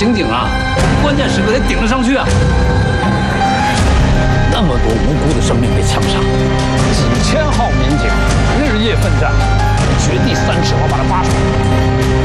刑警啊，关键时刻得顶得上去啊！ 那么多无辜的生命被枪杀， 几千号民警日夜奋战，掘地30号